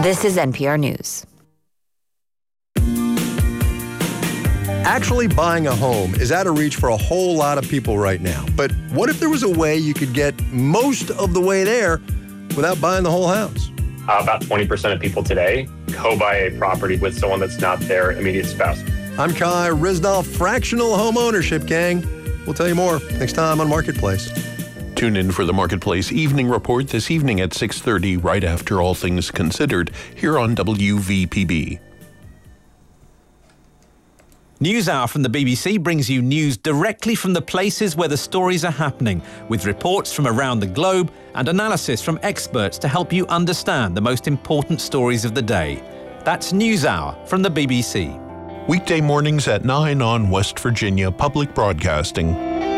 This is NPR News. Actually buying a home is out of reach for a whole lot of people right now. But what if there was a way you could get most of the way there without buying the whole house? About 20% of people today co-buy a property with someone that's not their immediate spouse. I'm Kai Ryssdal, Fractional Home Ownership Gang. We'll tell you more next time on Marketplace. Tune in for the Marketplace Evening Report this evening at 6:30, right after All Things Considered, here on WVPB. NewsHour from the BBC brings you news directly from the places where the stories are happening, with reports from around the globe and analysis from experts to help you understand the most important stories of the day. That's NewsHour from the BBC. Weekday mornings at 9 on West Virginia Public Broadcasting.